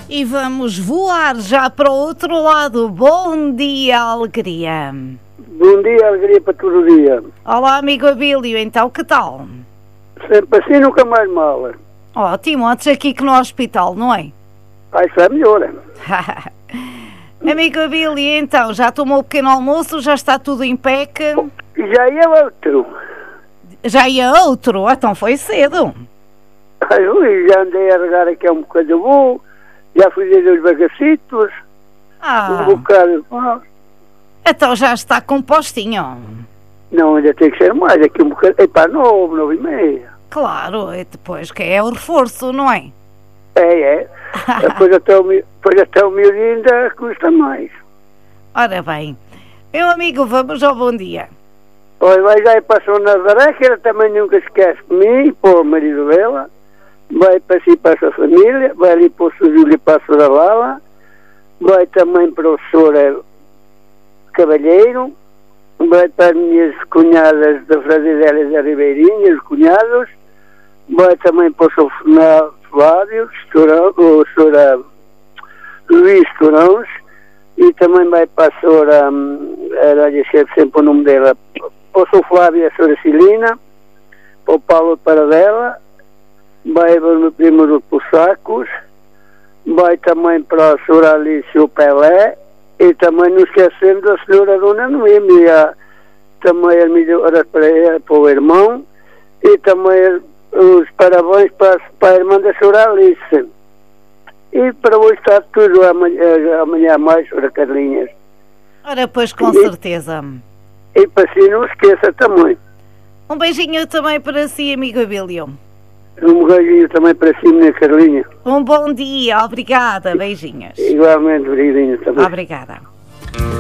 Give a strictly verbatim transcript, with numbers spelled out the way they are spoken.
E vamos voar já para o outro lado. Bom dia, alegria. Bom dia, alegria para todo o dia. Olá, amigo Abílio, então que tal? Sempre assim, nunca mais mal. Ótimo, antes aqui que no hospital, não é? Ah, isso é melhor. Amigo Abílio, então, já tomou o pequeno almoço? Já está tudo em peque? Já ia outro. Já ia outro? Então foi cedo. Ai, ui, já andei a regar aqui um bocado de voo, já fui ver os bagacitos, Ah, um bocado. Ah, então já está compostinho. não, ainda tem que ser mais, aqui um bocado. Epá, nove, nove e meia. Claro, e depois que é o reforço, não é? É, é. Depois até o, mi- depois até o miúdo ainda custa mais. Ora bem, meu amigo, vamos ao bom dia. Olha, vai já e passou na Nazaré, que ela também nunca esquece de mim, para o marido dela. Vai para si, para a sua família, vai ali para o Sr. Júlio e para a Sra. Lala, vai também para o senhor Cavalheiro, vai para as minhas cunhadas da Frazidélia e da Ribeirinha, os cunhados, vai também para o senhor Fernando Flávio, o senhor Luís Torões, e também vai para a senhora, era sempre o nome dela, para o senhor Flávio e a senhora Cilina, para o Paulo Paradela, vai para o meu primo do Sacos, vai também para a senhora Alice o Pelé, e também não esquecendo da senhora Dona Noemi, também as melhoras para, para o irmão, e também os parabéns para, para a irmã da senhora Alice. E para hoje está tudo amanhã, amanhã mais, senhora Carlinhas. Ora, pois com E- certeza. E para si não esqueça também. Um beijinho também para si, amigo Abílio. Um beijinho também para si, minha Carlinha. Um bom dia, obrigada, beijinhos. Igualmente, beijinho também. Obrigada.